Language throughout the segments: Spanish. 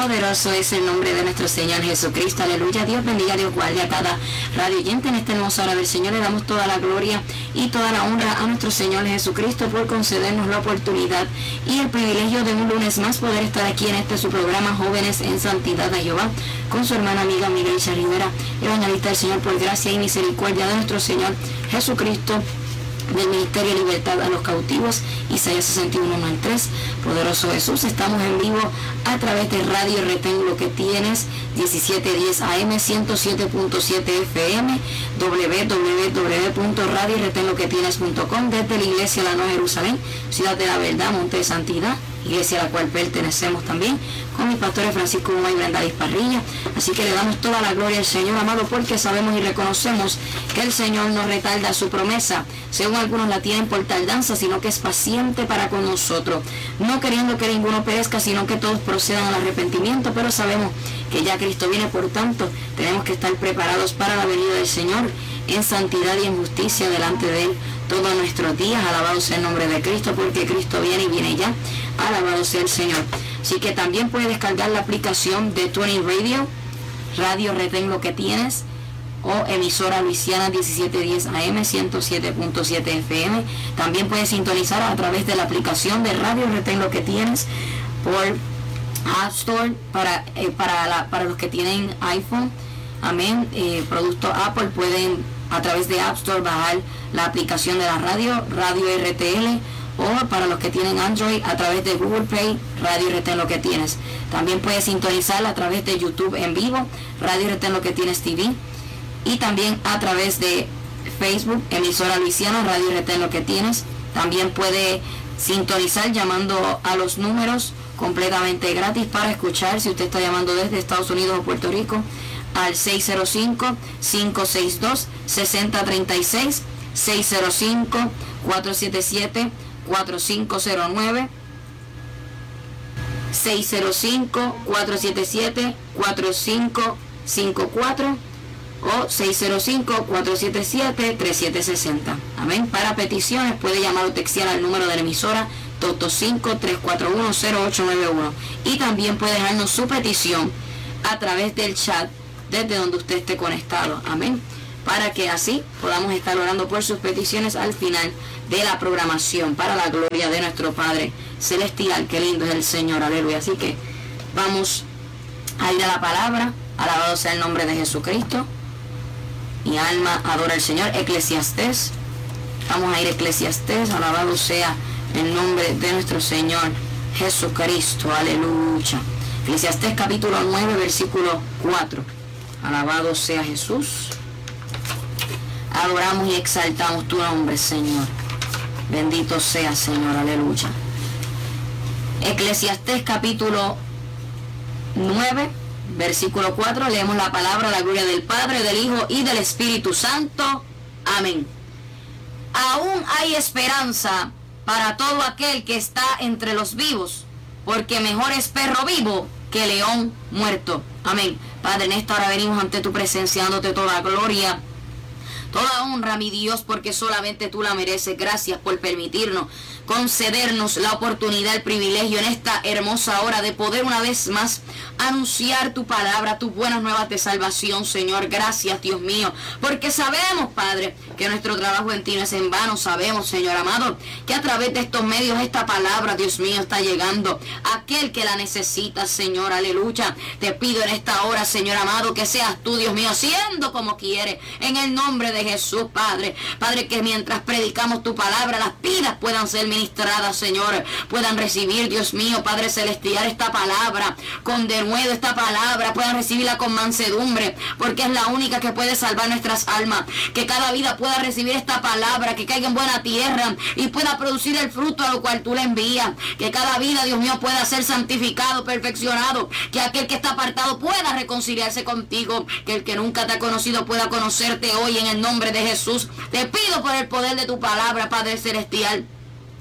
Poderoso es el nombre de nuestro Señor Jesucristo. Aleluya. Dios bendiga, Dios guarde a cada radio oyente en esta hermosa hora del Señor. Le damos toda la gloria y toda la honra a nuestro Señor Jesucristo por concedernos la oportunidad y el privilegio de un lunes más poder estar aquí en este su programa Jóvenes en Santidad de Jehová con su hermana amiga Miguel Rivera, evangelista del Señor por gracia y misericordia de nuestro Señor Jesucristo, del Ministerio de Libertad a los Cautivos, Isaías 61:3. Poderoso Jesús, estamos en vivo a través de Radio Retén Lo Que Tienes, 1710 AM, 107.7 FM, www.radioretenloquetienes.com, desde la Iglesia de la Nueva Jerusalén, Ciudad de la Verdad, Monte de Santidad, iglesia a la cual pertenecemos también, con mis pastores Francisco Guma y Brenda Liz Parrilla. Así que le damos toda la gloria al Señor, amado, porque sabemos y reconocemos que el Señor no retarda su promesa, según algunos la tienen por tardanza, sino que es paciente para con nosotros, no queriendo que ninguno perezca, sino que todos procedan al arrepentimiento. Pero sabemos que ya Cristo viene, por tanto tenemos que estar preparados para la venida del Señor en santidad y en justicia delante de Él todos nuestros días. Alabado sea el nombre de Cristo, porque Cristo viene y viene ya. Alabado sea el Señor. Así que también puedes descargar la aplicación de Tuning Radio, Radio Retén Lo Que Tienes, o emisora Luisiana 1710 AM, 107.7 FM. También puedes sintonizar a través de la aplicación de Radio Retén Lo Que Tienes por App Store para los que tienen iPhone. Amén. Producto Apple, pueden a través de App Store bajar la aplicación de la radio RTL, o para los que tienen Android a través de Google Play, Radio Retén Lo Que Tienes. También puedes sintonizarla a través de YouTube en vivo, Radio Retén Lo Que Tienes TV, y también a través de Facebook, emisora Luisiana, Radio Retén Lo Que Tienes. También puede sintonizar llamando a los números completamente gratis para escuchar, si usted está llamando desde Estados Unidos o Puerto Rico, al 605-562-6036, 605-477-4509, 605-477-4554 o 605-477-3760. Amén. Para peticiones puede llamar o textear al número de la emisora ¡5-341-0891, y también puede dejarnos su petición a través del chat desde donde usted esté conectado. Amén. Para que así podamos estar orando por sus peticiones al final de la programación, para la gloria de nuestro Padre Celestial. Qué lindo es el Señor, aleluya. Así que vamos a ir a la palabra. Alabado sea el nombre de Jesucristo. Mi alma adora al Señor. Eclesiastés. Vamos a ir a Eclesiastés. Alabado sea el nombre de nuestro Señor Jesucristo. Aleluya. Eclesiastés capítulo 9, versículo 4. Alabado sea Jesús. Adoramos y exaltamos tu nombre, Señor. Bendito sea, Señor. Aleluya. Eclesiastés capítulo 9, versículo 4. Leemos la palabra, la gloria del Padre, del Hijo y del Espíritu Santo. Amén. Aún hay esperanza para todo aquel que está entre los vivos, porque mejor es perro vivo que león muerto. Amén. Padre, en esta hora venimos ante tu presencia, dándote toda gloria, toda honra, mi Dios, porque solamente tú la mereces. Gracias por permitirnos, concedernos la oportunidad, el privilegio en esta hermosa hora de poder una vez más anunciar tu palabra, tus buenas nuevas de salvación, Señor. Gracias, Dios mío, porque sabemos, Padre, que nuestro trabajo en ti no es en vano. Sabemos, Señor amado, que a través de estos medios esta palabra, Dios mío, está llegando a aquel que la necesita, Señor. Aleluya. Te pido en esta hora, Señor amado, que seas tú, Dios mío, siendo como quieres, en el nombre de Jesús, Padre. Padre, que mientras predicamos tu palabra, las vidas puedan ser ministradas, Señor, puedan recibir, Dios mío, Padre celestial, esta palabra con denuedo, esta palabra puedan recibirla con mansedumbre, porque es la única que puede salvar nuestras almas. Que cada vida pueda recibir esta palabra, que caiga en buena tierra y pueda producir el fruto a lo cual tú le envías. Que cada vida, Dios mío, pueda ser santificado, perfeccionado. Que aquel que está apartado pueda reconciliarse contigo. Que el que nunca te ha conocido pueda conocerte hoy, en el nombre de Jesús. Te pido por el poder de tu palabra, Padre celestial,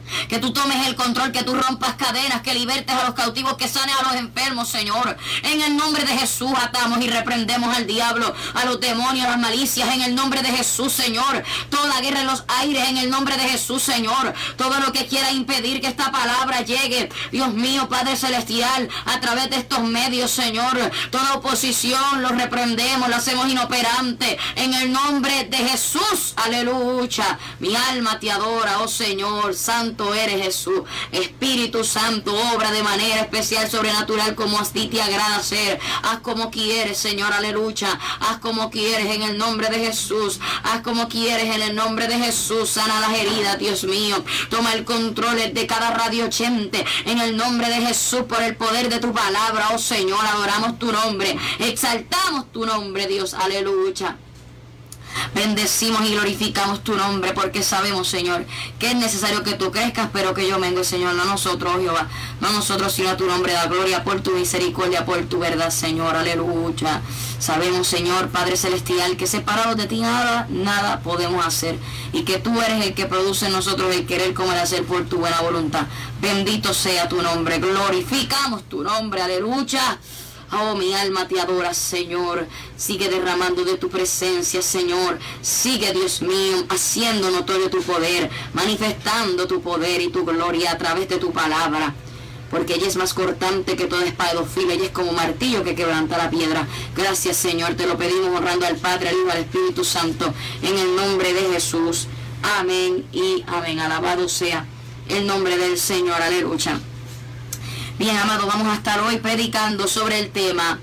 Que tú tomes el control, que tú rompas cadenas, que libertes a los cautivos, que sanes a los enfermos, Señor. En el nombre de Jesús atamos y reprendemos al diablo, a los demonios, a las malicias, en el nombre de Jesús, Señor. Toda guerra en los aires, en el nombre de Jesús, Señor. Todo lo que quiera impedir que esta palabra llegue, Dios mío, Padre Celestial, a través de estos medios, Señor. Toda oposición lo reprendemos, lo hacemos inoperante, en el nombre de Jesús. Aleluya. Mi alma te adora, oh Señor. Santo eres Jesús. Espíritu Santo, obra de manera especial, sobrenatural, como a ti te agrada hacer. Haz como quieres, Señor, aleluya. Haz como quieres en el nombre de Jesús. Haz como quieres en el nombre de Jesús. Sana las heridas, Dios mío. Toma el control de cada radio oyente en el nombre de Jesús, por el poder de tu palabra, oh Señor. Adoramos tu nombre, exaltamos tu nombre, Dios, aleluya. Bendecimos y glorificamos tu nombre, porque sabemos, Señor, que es necesario que tú crezcas, pero que yo mengue, Señor. No nosotros, oh Jehová, no nosotros, sino a tu nombre da gloria por tu misericordia, por tu verdad, Señor, aleluya. Sabemos, Señor, Padre Celestial, que separados de ti nada podemos hacer, y que tú eres el que produce en nosotros el querer como el hacer por tu buena voluntad. Bendito sea tu nombre, glorificamos tu nombre, aleluya. Oh, mi alma te adora, Señor. Sigue derramando de tu presencia, Señor. Sigue, Dios mío, haciendo notorio tu poder, manifestando tu poder y tu gloria a través de tu palabra. Porque ella es más cortante que toda espada de dos filos, ella es como martillo que quebranta la piedra. Gracias, Señor, te lo pedimos honrando al Padre, al Hijo, al Espíritu Santo, en el nombre de Jesús. Amén y amén. Alabado sea el nombre del Señor, aleluya. Bien, amados, vamos a estar hoy predicando sobre el tema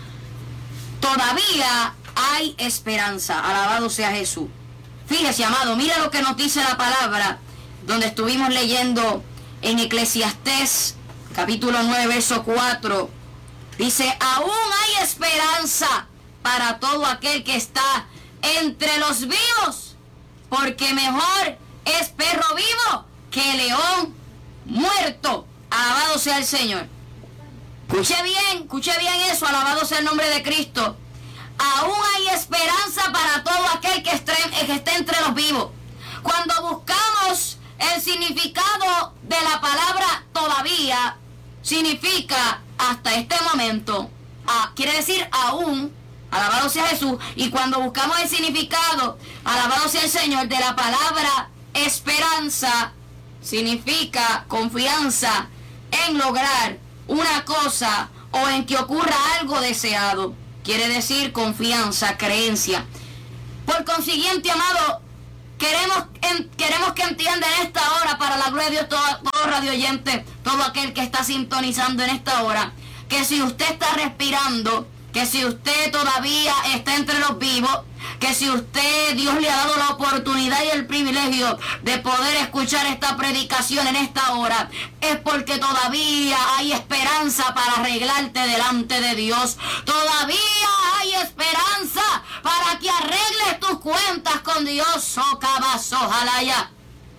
Todavía hay esperanza. Alabado sea Jesús. Fíjese, amado, mira lo que nos dice la palabra, donde estuvimos leyendo en Eclesiastés, capítulo 9, verso 4. Dice, aún hay esperanza para todo aquel que está entre los vivos, porque mejor es perro vivo que león muerto. Alabado sea el Señor. Escuche bien eso, alabado sea el nombre de Cristo. Aún hay esperanza para todo aquel que esté entre los vivos. Cuando buscamos el significado de la palabra todavía, significa hasta este momento. Quiere decir aún, alabado sea Jesús. Y cuando buscamos el significado, alabado sea el Señor, de la palabra esperanza, significa confianza en lograr una cosa o en que ocurra algo deseado. Quiere decir confianza, creencia. Por consiguiente, amado, queremos que entienda en esta hora, para la gloria de Dios, todo radio oyente, todo aquel que está sintonizando en esta hora, que si usted está respirando, que si usted todavía está entre los vivos, que si Dios le ha dado la oportunidad y el privilegio de poder escuchar esta predicación en esta hora, es porque todavía hay esperanza para arreglarte delante de Dios. Todavía hay esperanza para que arregles tus cuentas con Dios. Oh, cabazo, jalaya.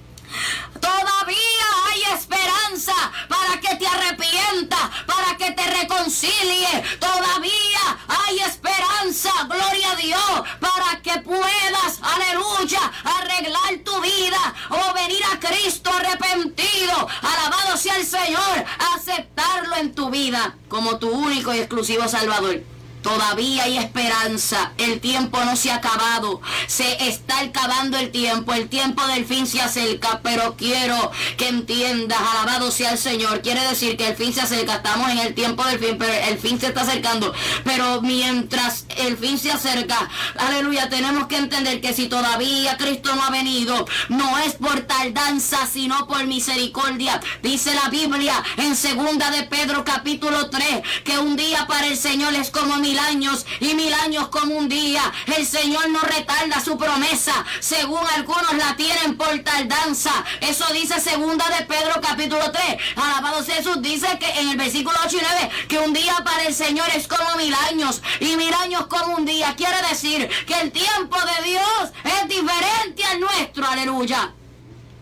Todavía hay esperanza para que te arrepientas, para que te reconcilies. Todavía hay esperanza, gloria a Dios, para que puedas, aleluya, arreglar tu vida o venir a Cristo arrepentido. Alabado sea el Señor, aceptarlo en tu vida como tu único y exclusivo Salvador. Todavía hay esperanza, el tiempo no se ha acabado, se está acabando el tiempo del fin se acerca, pero quiero que entiendas, alabado sea el Señor, quiere decir que el fin se acerca, estamos en el tiempo del fin, pero el fin se está acercando, pero mientras el fin se acerca, aleluya, tenemos que entender que si todavía Cristo no ha venido, no es por tardanza, sino por misericordia. Dice la Biblia en 2 de Pedro capítulo 3, que un día para el Señor es como 1000 años y 1000 años como un día. El Señor no retarda su promesa, según algunos la tienen por tardanza. Eso dice 2 de Pedro capítulo 3. Alabado sea Jesús. Dice que en el versículo 8 y 9 que un día para el Señor es como 1000 años y 1000 años como un día. Quiere decir que el tiempo de Dios es diferente al nuestro. Aleluya.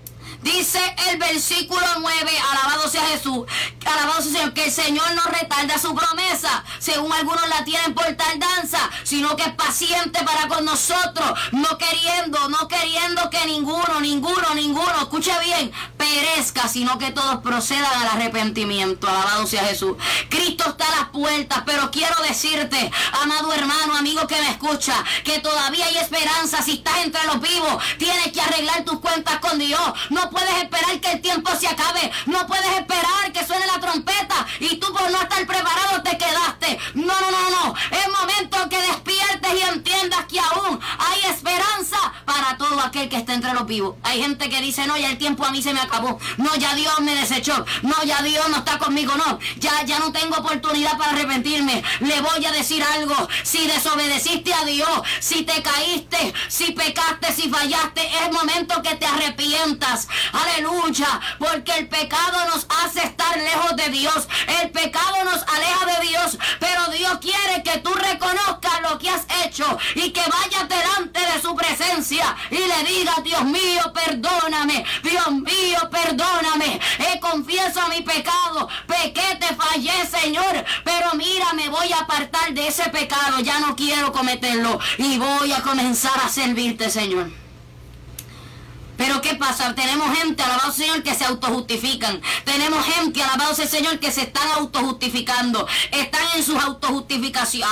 Dice el versículo 9, alabado sea Jesús, alabado sea el Señor, que el Señor no retarda su promesa, según algunos la tienen por tardanza, sino que es paciente para con nosotros, no queriendo que ninguno, escuche bien, perezca, sino que todos procedan al arrepentimiento. Alabado sea Jesús. Cristo está a las puertas, pero quiero decirte, amado hermano, amigo que me escucha, que todavía hay esperanza. Si estás entre los vivos, tienes que arreglar tus cuentas con Dios. No puedes esperar que el tiempo se acabe, no puedes esperar que suene la trompeta y tú por no estar preparado te quedaste. No. Es momento que despiertes y entiendas que aún hay esperanza para todo aquel que está entre los vivos. Hay gente que dice, no, ya el tiempo a mí se me acabó, no, ya Dios me desechó, no, ya Dios no está conmigo, no, ya no tengo oportunidad para arrepentirme. Le voy a decir algo: si desobedeciste a Dios, si te caíste, si pecaste, si fallaste, es momento que te arrepientas. Aleluya, porque el pecado nos hace estar lejos de Dios, el pecado nos aleja de Dios, pero Dios quiere que tú reconozcas lo que has hecho y que vayas delante de su presencia y le digas: Dios mío, perdóname, Dios mío, perdóname, confieso mi pecado, pequé, te fallé, Señor, pero mira, me voy a apartar de ese pecado, ya no quiero cometerlo y voy a comenzar a servirte, Señor. Pero ¿qué pasa? Tenemos gente, alabado sea el Señor, que se autojustifican. Tenemos gente, alabado sea el Señor, que se están autojustificando. Están en sus autojustificaciones.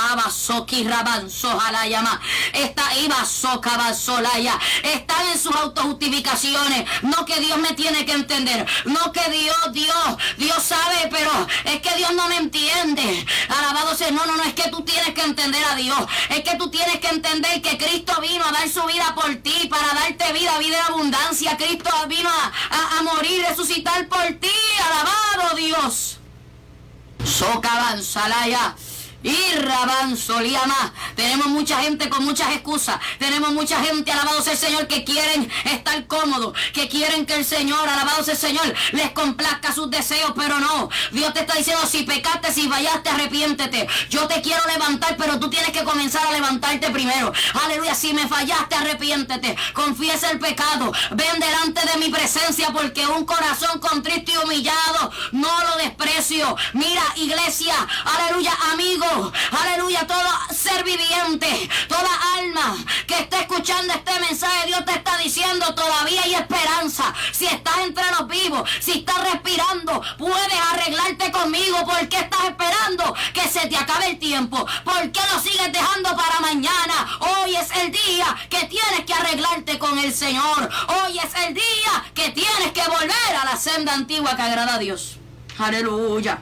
Están en sus autojustificaciones. No que Dios me tiene que entender. No que Dios sabe, pero es que Dios no me entiende. Alabado sea. No, es que tú tienes que entender a Dios. Es que tú tienes que entender que Cristo vino a dar su vida por ti, para darte vida en abundancia. Cristo vino a morir, resucitar por ti. Alabado Dios. Socabanzalaya. Y Rabanzoliama. Tenemos mucha gente con muchas excusas. Tenemos mucha gente, alabado sea el Señor, que quieren estar cómodos, que quieren que el Señor, alabado sea el Señor, les complazca sus deseos, pero no. Dios te está diciendo: si pecaste, si fallaste, arrepiéntete. Yo te quiero levantar, pero tú tienes que comenzar a levantarte primero. Aleluya. Si me fallaste, arrepiéntete. Confiesa el pecado. Ven delante de mi presencia, porque un corazón contrito y humillado no lo desprecio. Mira, iglesia, aleluya, amigo, aleluya, todo ser viviente, toda alma que esté escuchando este mensaje, Dios te está diciendo: todavía hay esperanza. Si estás entre los vivos, si estás respirando, puedes arreglarte conmigo. ¿Por qué estás esperando que se te acabe el tiempo? ¿Por qué lo sigues dejando para mañana? Hoy es el día que tienes que arreglarte con el Señor. Hoy es el día que tienes que volver a la senda antigua que agrada a Dios. Aleluya.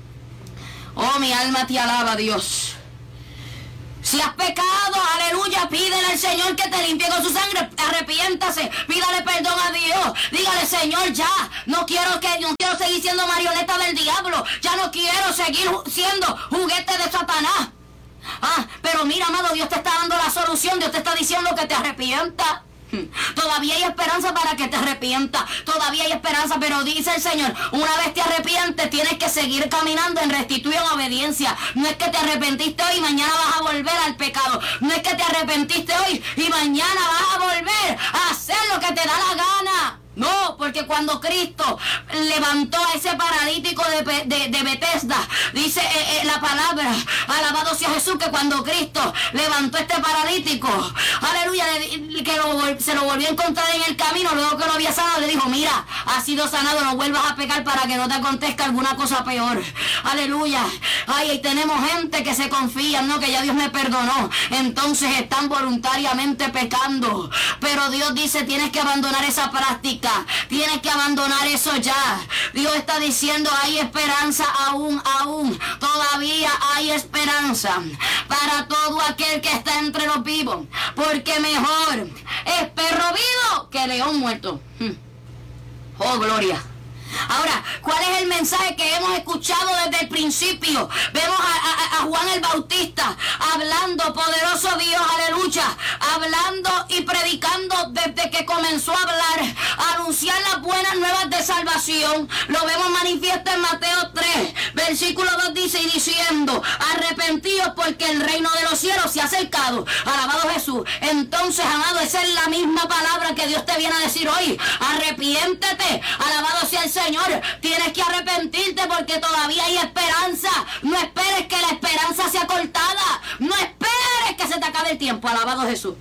Oh, mi alma te alaba, Dios. Si has pecado, aleluya, pídele al Señor que te limpie con su sangre. Arrepiéntase, pídale perdón a Dios. Dígale: Señor, ya no quiero seguir siendo marioneta del diablo. Ya no quiero seguir siendo juguete de Satanás. Pero mira, amado, Dios te está dando la solución. Dios te está diciendo que te arrepientas. Todavía hay esperanza para que te arrepientas. Todavía hay esperanza, pero dice el Señor: una vez te arrepientes, tienes que seguir caminando en rectitud y en obediencia. No es que te arrepentiste hoy y mañana vas a volver al pecado. No es que te arrepentiste hoy y mañana vas a volver a hacer lo que te da la gana. No, porque cuando Cristo levantó a ese paralítico de Betesda, dice la palabra, alabado sea Jesús, que cuando Cristo levantó a este paralítico, aleluya, se lo volvió a encontrar en el camino, luego que lo había sanado, le dijo: mira, has sido sanado, no vuelvas a pecar para que no te acontezca alguna cosa peor. Aleluya. Ay, tenemos gente que se confía, no, que ya Dios me perdonó, entonces están voluntariamente pecando. Pero Dios dice: tienes que abandonar esa práctica. Tienes que abandonar eso ya. Dios está diciendo: hay esperanza aún. Todavía hay esperanza para todo aquel que está entre los vivos. Porque mejor es perro vivo que león muerto. Oh, gloria. Ahora, ¿cuál es el mensaje que hemos escuchado desde el principio? Vemos a Juan el Bautista hablando, poderoso Dios, aleluya, hablando y predicando desde que comenzó a hablar, a anunciar las buenas nuevas de salvación. Lo vemos manifiesto en Mateo 3, versículo 2, dice: y diciendo: arrepentíos, porque el reino de los cielos se se ha acercado. Alabado Jesús. Entonces, amado, esa es la misma palabra que Dios te viene a decir hoy. Arrepiéntete. Alabado sea el Señor. Tienes que arrepentirte porque todavía hay esperanza. No esperes que la esperanza sea cortada. No esperes que se te acabe el tiempo. Alabado Jesús.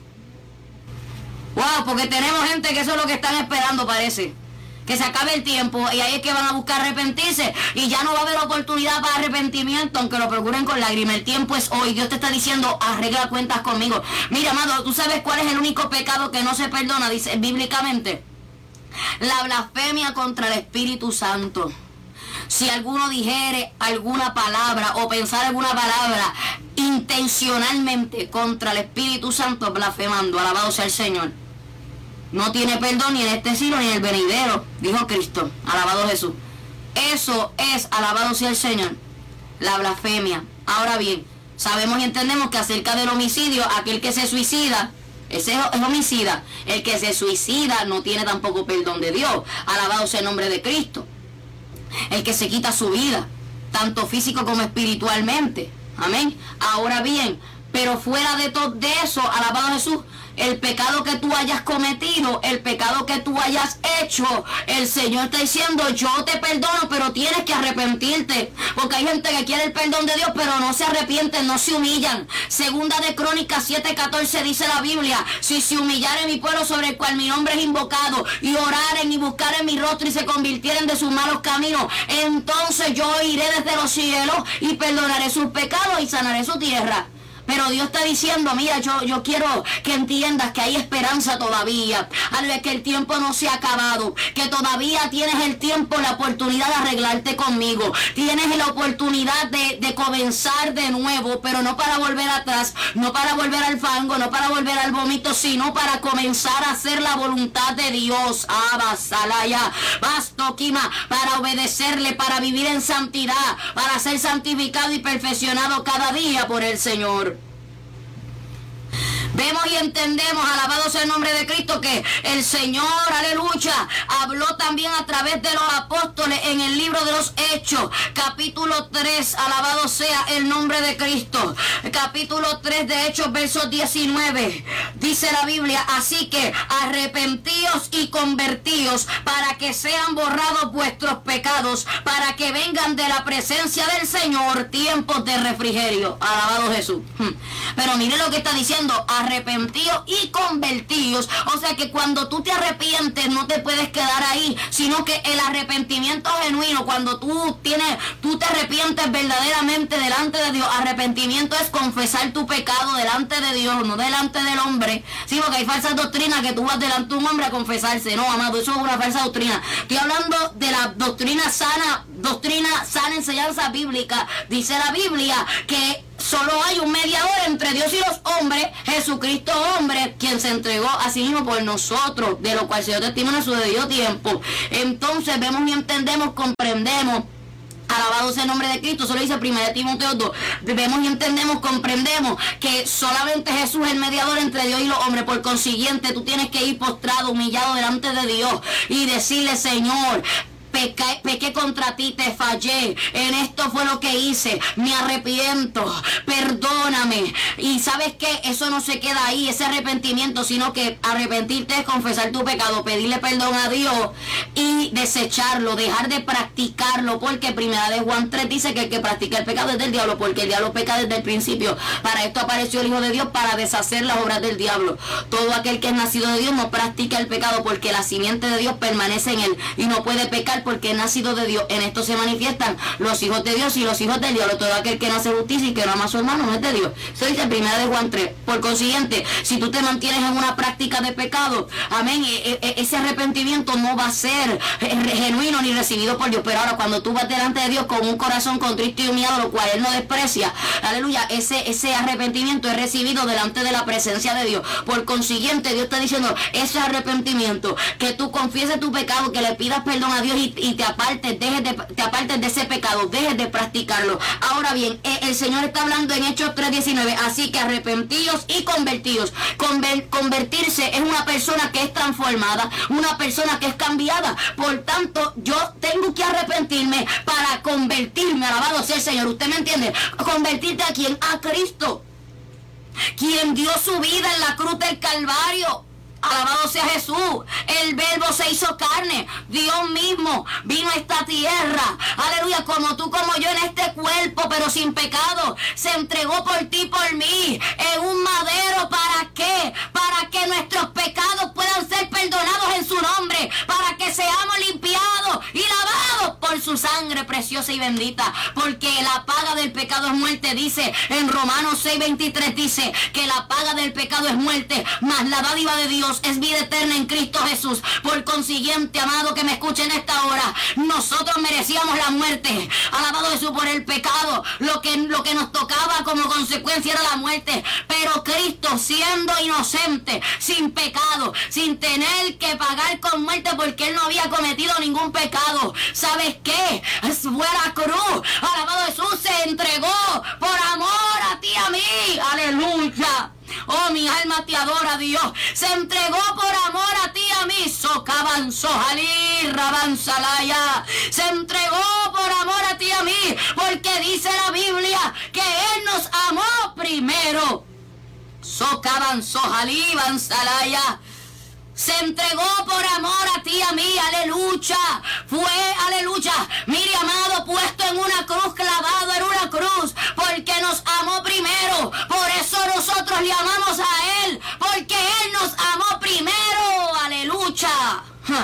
Wow, porque tenemos gente que eso es lo que están esperando, parece. Que se acabe el tiempo y ahí es que van a buscar arrepentirse y ya no va a haber oportunidad para arrepentimiento, aunque lo procuren con lágrimas. El tiempo es hoy. Dios te está diciendo, arregla cuentas conmigo. Mira, amado, ¿tú sabes cuál es el único pecado que no se perdona? Dice bíblicamente, la blasfemia contra el Espíritu Santo. Si alguno dijere alguna palabra o pensar alguna palabra intencionalmente contra el Espíritu Santo, blasfemando, alabado sea el Señor, no tiene perdón ni en este siglo ni en el venidero, dijo Cristo. Alabado Jesús. Eso es, alabado sea el Señor, la blasfemia. Ahora bien, sabemos y entendemos que acerca del homicidio, aquel que se suicida, ese es homicida. El que se suicida no tiene tampoco perdón de Dios. Alabado sea el nombre de Cristo. El que se quita su vida, tanto físico como espiritualmente. Amén. Ahora bien, pero fuera de todo eso, alabado Jesús, el pecado que tú hayas cometido, el pecado que tú hayas hecho, el Señor está diciendo, yo te perdono, pero tienes que arrepentirte. Porque hay gente que quiere el perdón de Dios, pero no se arrepienten, no se humillan. Segunda de Crónicas 7:14 dice la Biblia, si se humillare mi pueblo sobre el cual mi nombre es invocado, y oraren y buscaren mi rostro y se convirtieren de sus malos caminos, entonces yo iré desde los cielos y perdonaré sus pecados y sanaré su tierra. Pero Dios está diciendo, mira, yo quiero que entiendas que hay esperanza todavía, que el tiempo no se ha acabado, que todavía tienes el tiempo, la oportunidad de arreglarte conmigo, tienes la oportunidad de comenzar de nuevo, pero no para volver atrás, no para volver al fango, no para volver al vómito, sino para comenzar a hacer la voluntad de Dios. Abasalaya, Bastoquima, para obedecerle, para vivir en santidad, para ser santificado y perfeccionado cada día por el Señor. Vemos y entendemos, alabado sea el nombre de Cristo, que el Señor, aleluya, habló también a través de los apóstoles en el libro de los Hechos, capítulo 3, alabado sea el nombre de Cristo, capítulo 3 de Hechos, versos 19, dice la Biblia, así que arrepentíos y convertíos para que sean borrados vuestros pecados, para que vengan de la presencia del Señor tiempos de refrigerio. Alabado Jesús. Pero mire lo que está diciendo, arrepentíos y convertíos. O sea que cuando tú te arrepientes no te puedes quedar ahí, sino que el arrepentimiento genuino, cuando tú te arrepientes verdaderamente delante de Dios, arrepentimiento es confesar tu pecado delante de Dios, no delante del hombre. Sí, porque hay falsas doctrinas que tú vas delante de un hombre a confesarse. No, amado, eso es una falsa doctrina. Estoy hablando de la doctrina sana, enseñanza bíblica. Dice la Biblia que solo hay un mediador entre Dios y los hombres, Jesucristo hombre, quien se entregó a sí mismo por nosotros, de lo cual se dio testimonio en su debido tiempo. Entonces vemos y entendemos, comprendemos, alabado sea el nombre de Cristo, eso lo dice 1 Timoteo 2, vemos y entendemos, comprendemos que solamente Jesús es el mediador entre Dios y los hombres. Por consiguiente, tú tienes que ir postrado, humillado delante de Dios y decirle, Señor, pequé contra ti, te fallé, en esto fue lo que hice, me arrepiento, perdóname. Y sabes que eso no se queda ahí, ese arrepentimiento, sino que arrepentirte es confesar tu pecado, pedirle perdón a Dios y desecharlo, dejar de practicarlo, porque 1 Juan 3 dice que el que practica el pecado es del diablo, porque el diablo peca desde el principio. Para esto apareció el Hijo de Dios, para deshacer las obras del diablo. Todo aquel que es nacido de Dios no practica el pecado, porque la simiente de Dios permanece en él y no puede pecar porque es nacido de Dios. En esto se manifiestan los hijos de Dios y los hijos del diablo. Todo aquel que no hace justicia y que no ama a su hermano no es de Dios. Eso dice 1 Juan 3. Por consiguiente, si tú te mantienes en una práctica de pecado, amén, ese arrepentimiento no va a ser genuino ni recibido por Dios. Pero ahora, cuando tú vas delante de Dios con un corazón contrito y humillado, lo cual Él no desprecia, aleluya, ese arrepentimiento es recibido delante de la presencia de Dios. Por consiguiente, Dios está diciendo, ese arrepentimiento, que tú confieses tu pecado, que le pidas perdón a Dios y te apartes de ese pecado, dejes de practicarlo. Ahora bien, el Señor está hablando en Hechos 3:19, así que arrepentíos y convertíos. Convertirse es una persona que es transformada, una persona que es cambiada. Por tanto, yo tengo que arrepentirme para convertirme. Alabado sea el Señor. ¿Usted me entiende? ¿Convertirte a quién? A Cristo. quien dio su vida en la cruz del Calvario. Alabado sea Jesús. El Verbo se hizo carne. Dios mismo vino a esta tierra. Aleluya, como tú, como yo, en este cuerpo, pero sin pecado. Se entregó por ti y por mí en un madero. ¿Para qué? Para que nuestros pecados puedan ser perdonados en su nombre. Para que seamos limpiados y lavados por su sangre preciosa y bendita. Porque la paga del pecado es muerte. Dice en Romanos 6:23, dice que la paga del pecado es muerte, mas la dádiva de Dios es vida eterna en Cristo Jesús. Por consiguiente, amado que me escuche en esta hora, nosotros merecíamos la muerte. Alabado Jesús, por el pecado. Lo que nos tocaba como consecuencia era la muerte. Pero Cristo, siendo inocente, sin pecado, sin tener que pagar con muerte porque Él no había cometido ningún pecado, ¿sabes qué? Fue a la cruz. Alabado Jesús, se entregó por amor a ti y a mí. Aleluya. Oh, mi alma te adora, Dios. Se entregó por amor a ti y a mí. Socaban, sojalí, rabanzalaya. Se entregó por amor a ti y a mí. Porque dice la Biblia que Él nos amó primero. Socaban, sojalí, banzalaya. Se entregó por amor a ti y a mí, aleluya. Fue, aleluya, mire, amado, puesto en una cruz, clavado en una cruz, porque nos amó primero. Por eso nosotros le amamos a Él, porque Él nos amó primero, aleluya.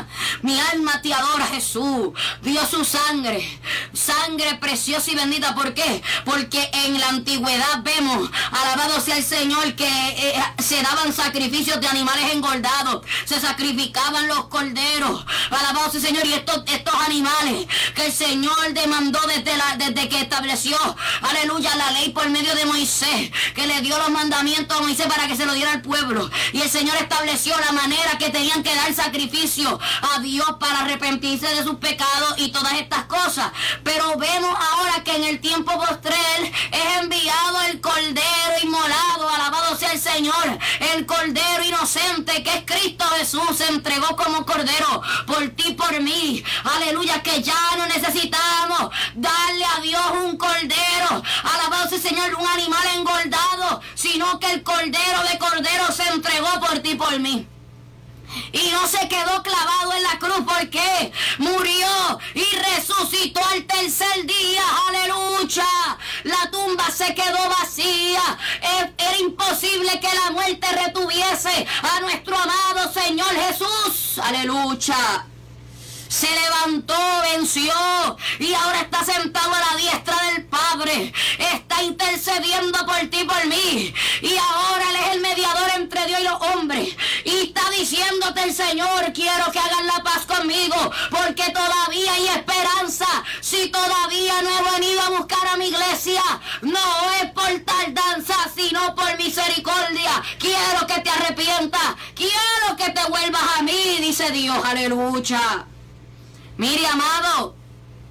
Mi alma te adora, Jesús. Dio su sangre, sangre preciosa y bendita. ¿Por qué? Porque en la antigüedad vemos, alabado sea el Señor, que se daban sacrificios de animales engordados. Se sacrificaban los corderos. Alabado sea el Señor. Y estos animales que el Señor demandó desde que estableció, aleluya, la ley por medio de Moisés, que le dio los mandamientos a Moisés para que se lo diera al pueblo. Y el Señor estableció la manera que tenían que dar sacrificio a Dios para arrepentirse de sus pecados y todas estas cosas. Pero vemos ahora que en el tiempo postrer es enviado el Cordero inmolado. Alabado sea el Señor. El Cordero inocente que es Cristo Jesús se entregó como Cordero por ti y por mí. Aleluya, que ya no necesitamos darle a Dios un Cordero, alabado sea el Señor, un animal engordado, sino que el Cordero de Cordero se entregó por ti y por mí. Y no se quedó clavado en la cruz, porque murió y resucitó al tercer día. Aleluya. La tumba se quedó vacía. Era imposible que la muerte retuviese a nuestro amado Señor Jesús. Aleluya. Se levantó, venció y ahora está sentado a la diestra del Padre. Está intercediendo por ti y por mí. Y ahora Él es el mediador entre Dios y los hombres. Y está diciéndote el Señor: quiero que hagan la paz conmigo, porque todavía hay esperanza. Si todavía no he venido a buscar a mi iglesia, no es por tardanza, sino por misericordia. Quiero que te arrepientas. Quiero que te vuelvas a mí, dice Dios. Aleluya. Mire, amado,